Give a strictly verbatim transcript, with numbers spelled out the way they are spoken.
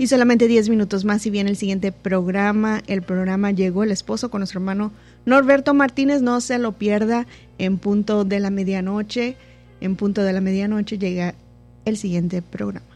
Y solamente diez minutos más y viene el siguiente programa. El programa Llegó el Esposo con nuestro hermano Norberto Martínez. No se lo pierda, en punto de la medianoche. En punto de la medianoche llega el siguiente programa.